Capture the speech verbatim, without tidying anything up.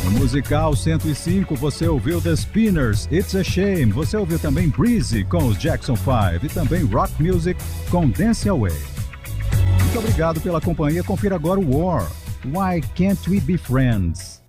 No Musical cento e cinco, você ouviu The Spinners, It's a Shame. Você ouviu também Breezy com os Jackson five e também Rock Music com Dance Away. Muito obrigado pela companhia. Confira agora o War, Why Can't We Be Friends?